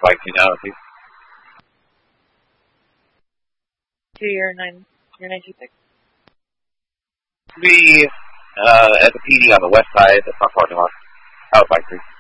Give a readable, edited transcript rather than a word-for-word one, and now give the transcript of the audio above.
bike to now, please? To your 926. Be at the PD on the west side, the front parking lot. Out bike 3.